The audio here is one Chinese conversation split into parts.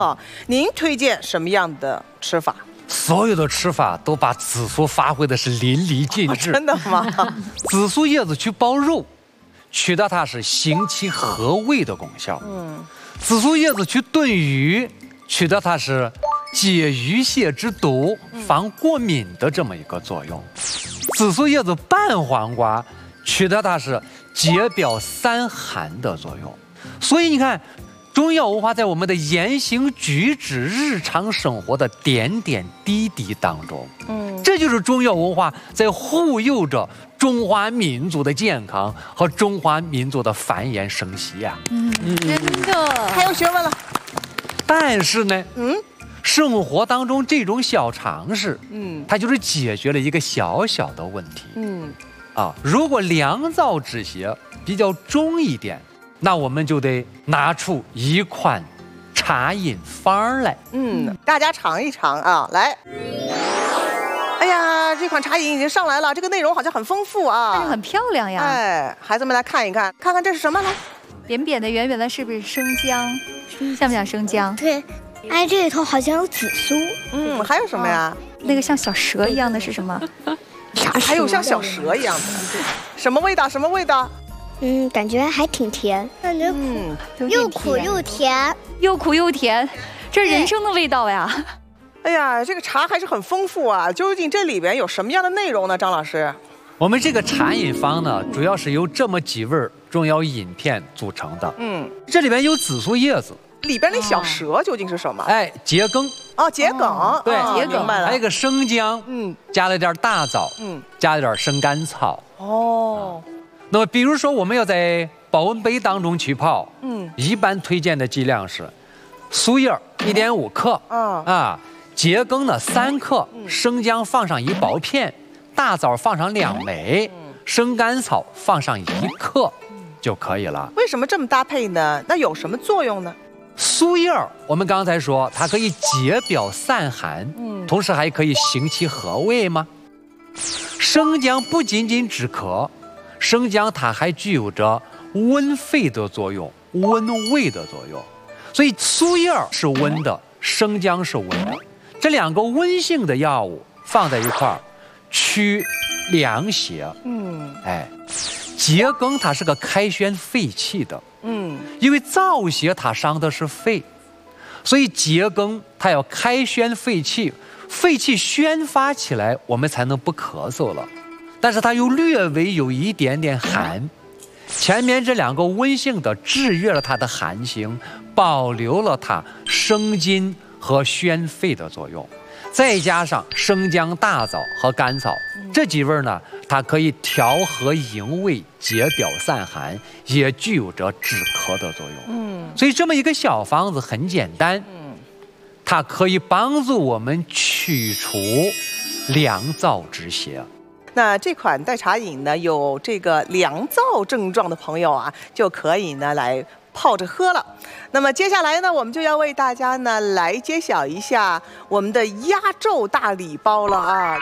啊，您推荐什么样的吃法？ 所有的吃法都把紫苏发挥的是淋漓尽致。 真的吗？ 紫苏叶子去煲肉，取得它是行气和胃的功效。紫苏叶子去炖鱼，取得它是解鱼蟹之毒、防过敏的这么一个作用。紫苏叶子拌黄瓜，取得它是解表散寒的作用。所以你看，中药文化在我们的言行举止、日常生活的点点滴滴当中，这就是中药文化在护佑着中华民族的健康和中华民族的繁衍生息呀。 真的太有学问了。 但是呢，生活当中这种小常识，它就是解决了一个小小的问题。如果凉燥止邪比较重一点，那我们就得拿出一款茶饮方来。 大家尝一尝啊，来。哎呀，这款茶饮已经上来了，这个内容好像很丰富啊， 看着很漂亮呀。 哎，孩子们来看一看，看看这是什么来？ 扁扁的、圆圆的，是不是生姜？像不像生姜？ 对，哎，这里头好像有紫苏。 还有什么呀？ 那个像小蛇一样的是什么？ 还有像小蛇一样的，什么味道？什么味道？ 感觉还挺甜，感觉又苦又甜， 又苦又甜，这是人生的味道呀。 哎呀，这个茶还是很丰富啊！究竟这里边有什么样的内容呢？张老师， 我们这个茶饮方呢，主要是由这么几味中药饮片组成的。这里边有紫苏叶子， 里边那小蛇究竟是什么？ 哎，桔梗。 桔梗， 对， 桔梗，明白了。 还有个生姜，加了点大枣，加了点生甘草。那么比如说我们要在保温杯当中去泡，一般推荐的剂量是苏叶1.5克，桔梗呢3克，生姜放上1薄片，大枣放上2枚，生甘草放上1克就可以了。 为什么这么搭配呢？那有什么作用呢？ 苏叶我们刚才说它可以解表散寒，同时还可以行气和胃吗？生姜不仅仅止咳，生姜它还具有着温肺的作用、温胃的作用，所以苏叶是温的，生姜是温的，这2个温性的药物放在一块儿，驱凉邪。桔梗它是个开宣肺气的，因为燥邪它伤的是肺，所以桔梗它要开宣肺气，肺气宣发起来，我们才能不咳嗽了。但是它又略微有一点点寒，前面这2个温性的制约了它的寒性，保留了它生津和宣肺的作用，再加上生姜、大枣和甘草这几味呢，它可以调和营卫、解表散寒，也具有着止咳的作用。所以这么一个小方子很简单，它可以帮助我们驱除凉燥之邪。 那这款代茶饮呢，有这个凉燥症状的朋友啊，就可以呢来泡着喝了。那么接下来呢，我们就要为大家呢来揭晓一下我们的压轴大礼包了啊！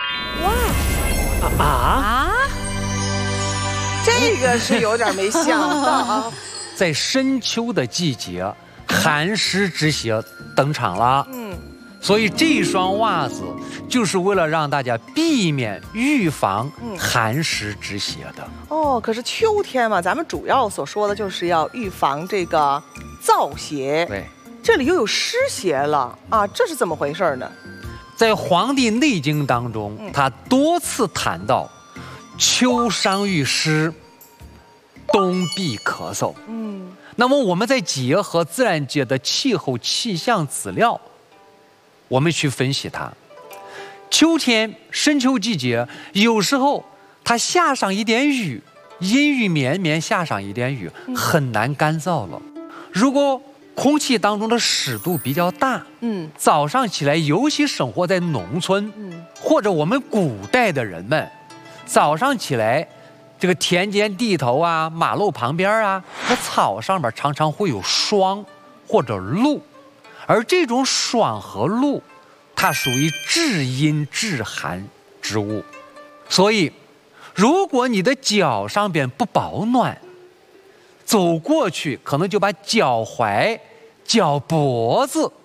这个是有点没想到啊。 在深秋的季节，寒湿之邪登场了。所以这双袜子就是为了让大家避免预防寒湿之邪的。 可是秋天嘛，咱们主要所说的就是要预防这个燥邪。 对， 这里又有湿邪了啊，这是怎么回事呢？ 在《黄帝内经》当中，他多次谈到秋伤于湿，冬必咳嗽。那么我们再结合自然界的气候气象资料，我们去分析它。秋天深秋季节，有时候它下上一点雨，阴雨绵绵下上一点雨，很难干燥了。如果空气当中的湿度比较大，早上起来，尤其生活在农村，或者我们古代的人们，早上起来，这个田间地头啊，马路旁边啊，那草上面常常会有霜或者露，而这种霜和露，它属于至阴至寒之物，所以如果你的脚上边不保暖，走过去可能就把脚踝、脚脖子